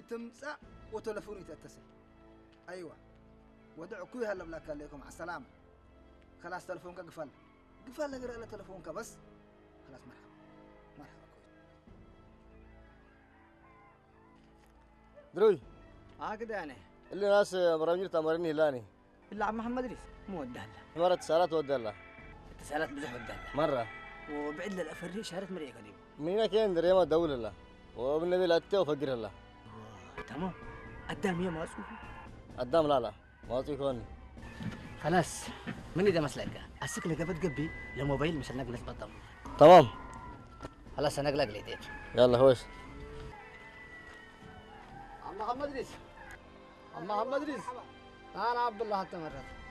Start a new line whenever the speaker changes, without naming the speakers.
تمسع وتلفوني تتصل. أيوة ودع كوي هلا بلاك عليكم على السلامة. خلاص تلفونك قفل قفل نقرأ له تلفونك بس خلاص مرحبا مرحبا كوي.
دروي
كده يعني
اللي ناس برامجير تمرني هلاني
إلا عم محمد ريس مو ودها له
مرة اتصالات ودى الله
اتصالات بزح ودها له
مرة
وبعد له الأفري شهرت مريء قريب.
مينا كين دريما دولة الله وبالنبي لا وفقر الله.
تمام قدام يوم أسوه
قدام لا ما يكون
خلاص من إذا مسلقة أسك لك بتقبي لموبايل مش نقلس بطل.
تمام
خلاص أنا أقلق ليديك.
يلا هوش
عم محمد ريس عم محمد ريس أنا عبد الله حتى مرات